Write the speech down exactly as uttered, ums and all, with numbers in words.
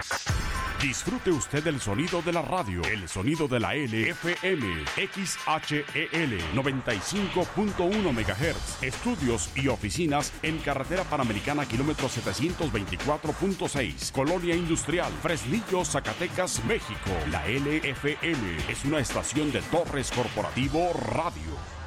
Disfrute usted el sonido de la radio, el sonido de la L F M, X H E L noventa y cinco punto uno megahertz, estudios y oficinas en Carretera Panamericana kilómetro setecientos veinticuatro punto seis, Colonia Industrial, Fresnillo, Zacatecas, México. La L F M es una estación de Torres Corporativo Radio.